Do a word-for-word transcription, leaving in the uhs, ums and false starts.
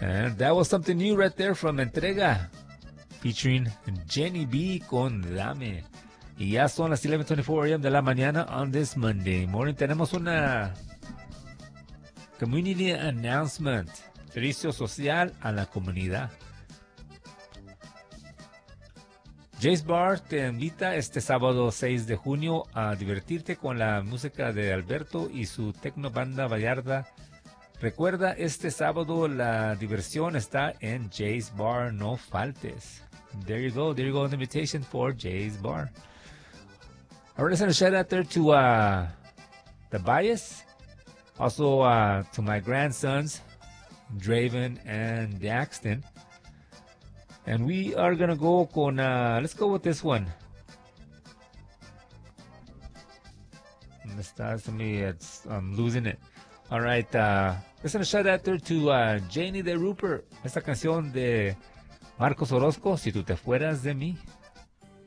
And that was something new right there from Entrega, featuring Jenny B con Dame. Y ya son las eleven twenty-four a m de la mañana on this Monday morning. Tenemos una community announcement, servicio social a la comunidad. Jay's Bar te invita este sábado seis de junio a divertirte con la música de Alberto y su tecno banda Vallarta. Recuerda, este sábado la diversión está en Jay's Bar, no faltes. There you go, there you go, an invitation for Jay's Bar. All right, let's send a shout out there to uh, the Bias, also uh, to my grandsons, Draven and Daxton. And we are going to go con, uh, let's go with this one. Está, me, it's, I'm losing it. All right, uh, let's send a shout out there to uh, Janie de Rupert. Esta canción de Marcos Orozco, Si tú te fueras de mí.